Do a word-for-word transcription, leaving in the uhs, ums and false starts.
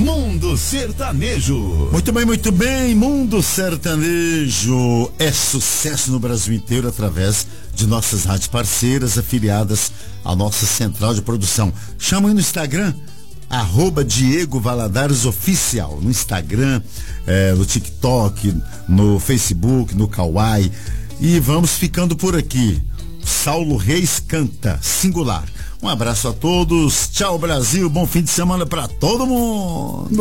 Mundo Sertanejo. Muito bem, muito bem, Mundo Sertanejo é sucesso no Brasil inteiro através de nossas rádios parceiras afiliadas à nossa central de produção. Chama aí no Instagram, arroba Diego Valadares Oficial, no Instagram, é, no TikTok, no Facebook, no Kawaii. E vamos ficando por aqui. Saulo Reis canta, singular. Um abraço a todos, tchau Brasil, bom fim de semana para todo mundo.